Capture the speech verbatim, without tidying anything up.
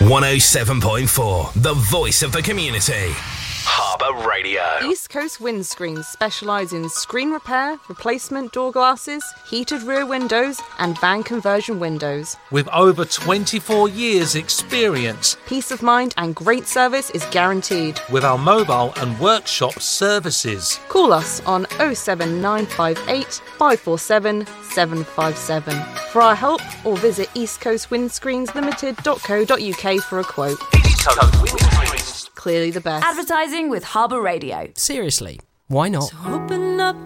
one oh seven point four, the voice of the community. Harbour Radio. East Coast Windscreens specialise in screen repair, replacement door glasses, heated rear windows and van conversion windows. With over twenty-four years experience, peace of mind and great service is guaranteed. With our mobile and workshop services. Call us on oh seven nine five eight, five four seven, seven five seven for our help, or visit east coast windscreens limited dot co dot uk for a quote. East Coast Windscreens. Clearly the best. Advertising with Harbour Radio. Seriously, why not? So open up